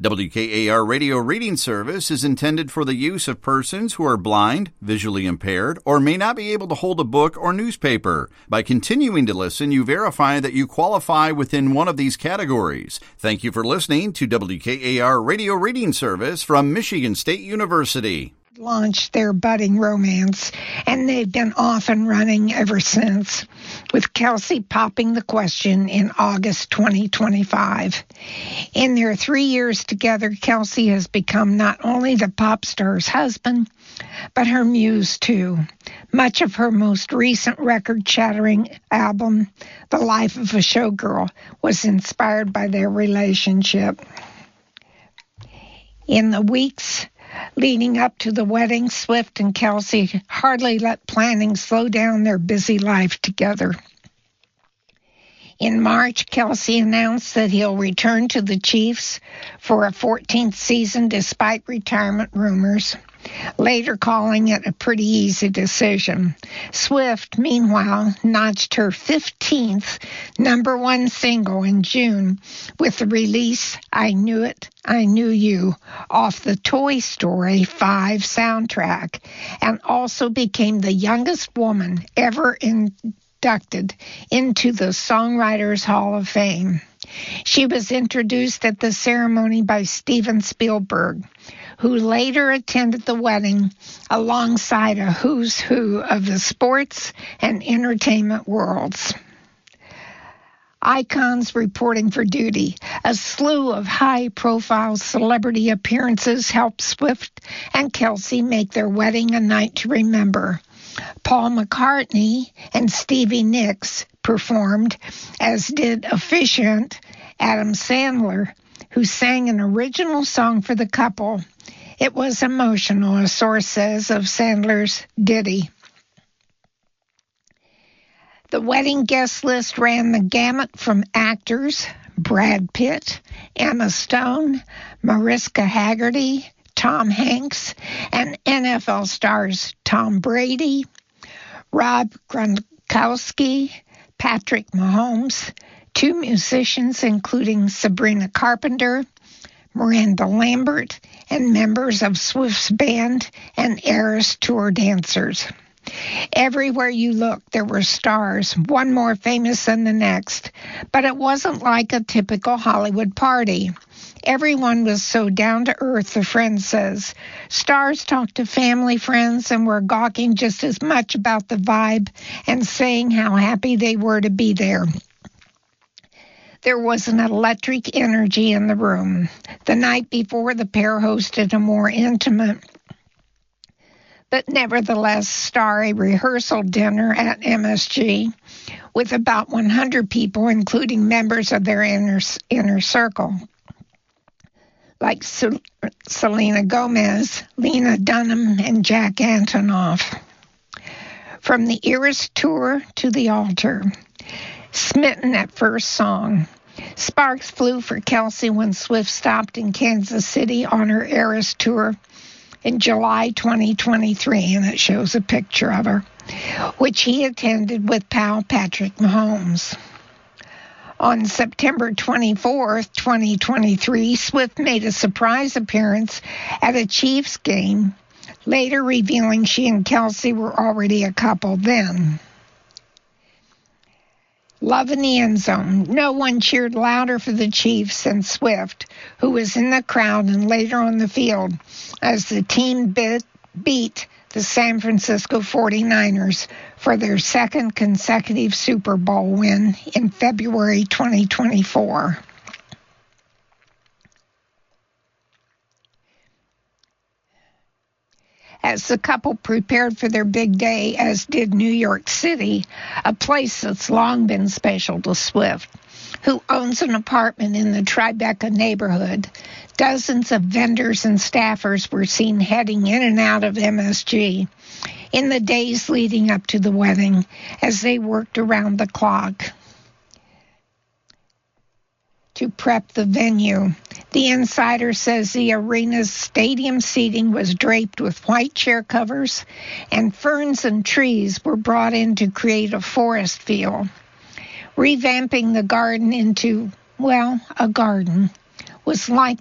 WKAR Radio Reading Service is intended for the use of persons who are blind, visually impaired, or may not be able to hold a book or newspaper. By continuing to listen, you verify that you qualify within one of these categories. Thank you for listening to WKAR Radio Reading Service from Michigan State University. Launched their budding romance, and they've been off and running ever since, with Kelsey popping the question in August 2025. In their 3 years together, Kelsey has become not only the pop star's husband, but her muse too. Much of her most recent record-shattering album, The Life of a Showgirl, was inspired by their relationship. In the weeks leading up to the wedding, Swift and Kelsey hardly let planning slow down their busy life together. In March, Kelsey announced that he'll return to the Chiefs for a 14th season despite retirement rumors, later calling it a pretty easy decision. Swift, meanwhile, notched her 15th number one single in June with the release I Knew It, I Knew You off the Toy Story 5 soundtrack, and also became the youngest woman ever inducted into the Songwriters Hall of Fame. She was introduced at the ceremony by Steven Spielberg, who later attended the wedding alongside a who's who of the sports and entertainment worlds. Icons reporting for duty. A slew of high-profile celebrity appearances helped Swift and Kelsey make their wedding a night to remember. Paul McCartney and Stevie Nicks performed, as did officiant Adam Sandler, who sang an original song for the couple. It was emotional, a source says, of Sandler's ditty. The wedding guest list ran the gamut from actors Brad Pitt, Emma Stone, Mariska Hargitay, Tom Hanks, and NFL stars Tom Brady, Rob Gronkowski, Patrick Mahomes, two musicians including Sabrina Carpenter, Miranda Lambert, and members of Swift's band and Eras Tour dancers. Everywhere you looked, there were stars, one more famous than the next, but it wasn't like a typical Hollywood party. Everyone was so down to earth, the friend says. Stars talked to family friends and were gawking just as much about the vibe and saying how happy they were to be there. There was an electric energy in the room. The night before, the pair hosted a more intimate but nevertheless starry rehearsal dinner at MSG with about 100 people, including members of their inner circle, like Selena Gomez, Lena Dunham, and Jack Antonoff. From the Eras Tour to the altar, smitten at first song. Sparks flew for Kelsey when Swift stopped in Kansas City on her Eras Tour in July 2023, and it shows a picture of her, which he attended with pal Patrick Mahomes. On September 24th, 2023, Swift made a surprise appearance at a Chiefs game, later revealing she and Kelsey were already a couple then. Love in the end zone. No one cheered louder for the Chiefs than Swift, who was in the crowd and later on the field as the team beat the San Francisco 49ers for their second consecutive Super Bowl win in February 2024. As the couple prepared for their big day, as did New York City, a place that's long been special to Swift, who owns an apartment in the Tribeca neighborhood. Dozens of vendors and staffers were seen heading in and out of MSG in the days leading up to the wedding as they worked around the clock to prep the venue. The insider says the arena's stadium seating was draped with white chair covers, and ferns and trees were brought in to create a forest feel. Revamping the garden into, well, a garden was like